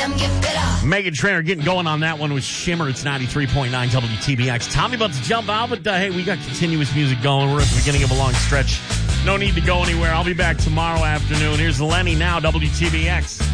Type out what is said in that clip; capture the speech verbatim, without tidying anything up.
Megan Trainor getting going on that one with Shimmer. It's ninety-three point nine W T B X. Tommy about to jump out, but uh, hey, we got continuous music going. We're at the beginning of a long stretch. No need to go anywhere. I'll be back tomorrow afternoon. Here's Lenny now, W T B X.